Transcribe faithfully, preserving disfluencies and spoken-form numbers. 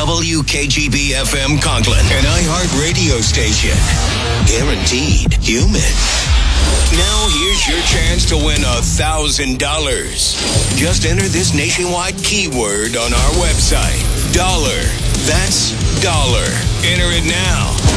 W K G B F M Conklin, an iHeart radio station. Guaranteed human. Now here's your chance to win a thousand dollars. Just enter this nationwide keyword on our website. Dollar. That's dollar. Enter it now.